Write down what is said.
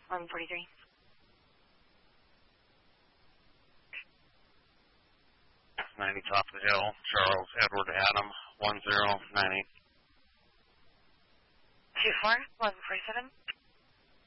1143. '90 top of the hill, Charles Edward Adam, 1098. 24, 1147.